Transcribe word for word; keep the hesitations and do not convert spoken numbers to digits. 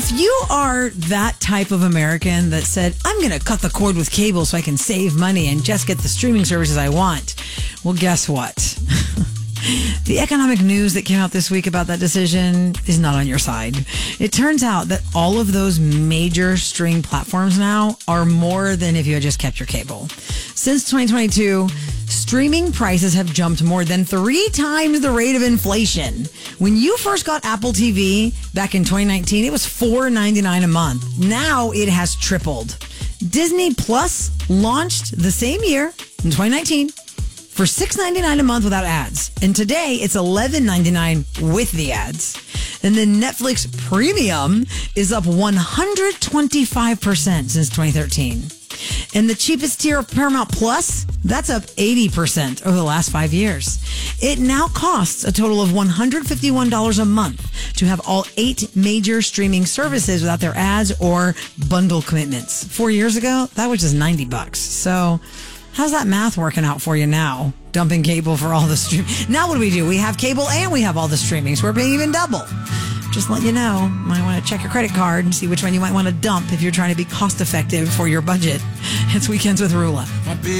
If you are that type of American that said, I'm going to cut the cord with cable so I can save money and just get the streaming services I want, well, guess what? The economic news that came out this week about that decision is not on your side. It turns out that all of those major streaming platforms now are more than if you had just kept your cable. Since twenty twenty-two, streaming prices have jumped more than three times the rate of inflation. When you first got Apple T V back in twenty nineteen, it was four dollars and ninety-nine cents a month. Now it has tripled. Disney Plus launched the same year in twenty nineteen for six dollars and ninety-nine cents a month without ads. And today it's eleven dollars and ninety-nine cents with the ads. And then Netflix Premium is up one hundred twenty-five percent since twenty thirteen. And the cheapest tier of Paramount Plus, that's up eighty percent over the last five years. It now costs a total of one hundred fifty-one dollars a month to have all eight major streaming services without their ads or bundle commitments. Four years ago, that was just ninety bucks. So how's that math working out for you now? Dumping cable for all the stream. Now what do we do? We have cable and we have all the streaming, so we're paying even double. Just let you know, might want to check your credit card and see which one you might want to dump if you're trying to be cost effective for your budget. It's Weekends with Rula.